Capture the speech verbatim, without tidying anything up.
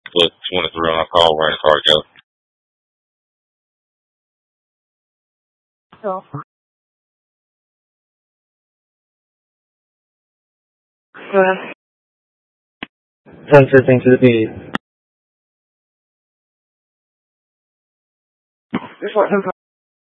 Put twenty-three on a call, ran the car together. So, go ahead. ten fifteen to the P. This one,